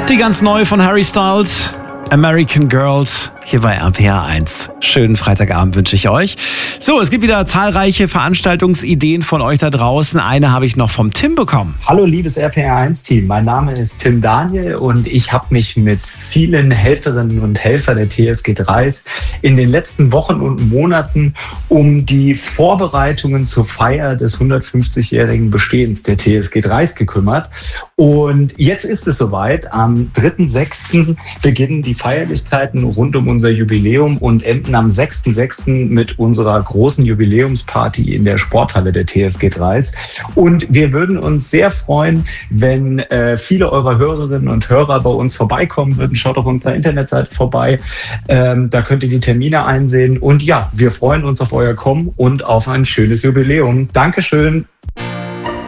Die ganz neue von Harry Styles, American Girls, hier bei RPR 1. Schönen Freitagabend wünsche ich euch. So, es gibt wieder zahlreiche Veranstaltungsideen von euch da draußen. Eine habe ich noch vom Tim bekommen. Hallo liebes RPR 1-Team, mein Name ist Tim Daniel und ich habe mich mit vielen Helferinnen und Helfern der TSG Dreis in den letzten Wochen und Monaten um die Vorbereitungen zur Feier des 150-jährigen Bestehens der TSG Dreis gekümmert. Und jetzt ist es soweit. Am 3.6. beginnen die Feierlichkeiten rund um unser Jubiläum und enden am 6.6. mit unserer großen Jubiläumsparty in der Sporthalle der TSG Dreis. Und wir würden uns sehr freuen, wenn viele eurer Hörerinnen und Hörer bei uns vorbeikommen würden. Schaut auf unserer Internetseite vorbei. Da könnt ihr die Termine einsehen. Und ja, wir freuen uns auf euer Kommen und auf ein schönes Jubiläum. Dankeschön.